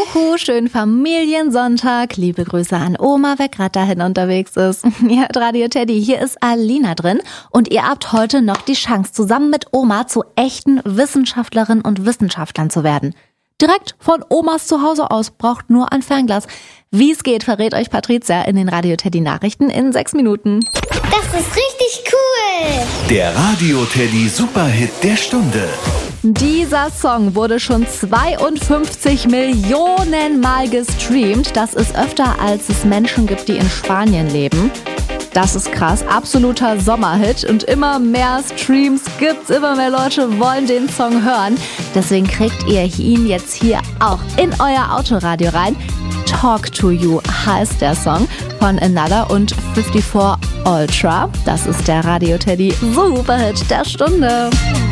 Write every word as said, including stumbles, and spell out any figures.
Juhu, schönen Familiensonntag. Liebe Grüße an Oma, wer gerade dahin unterwegs ist. Ihr hört Radio Teddy, hier ist Alina drin. Und ihr habt heute noch die Chance, zusammen mit Oma zu echten Wissenschaftlerinnen und Wissenschaftlern zu werden. Direkt von Omas Zuhause aus, braucht nur ein Fernglas. Wie es geht, verrät euch Patricia in den Radio Teddy Nachrichten in sechs Minuten. Das ist richtig cool! Der Radio Teddy Superhit der Stunde. Dieser Song wurde schon zweiundfünfzig Millionen Mal gestreamt. Das ist öfter, als es Menschen gibt, die in Spanien leben. Das ist krass, absoluter Sommerhit und immer mehr Streams gibt's, immer mehr Leute wollen den Song hören. Deswegen kriegt ihr ihn jetzt hier auch in euer Autoradio rein. Talk to You heißt der Song von Another und fünfundfünfzig Ultra. Das ist der Radio Teddy Superhit der Stunde.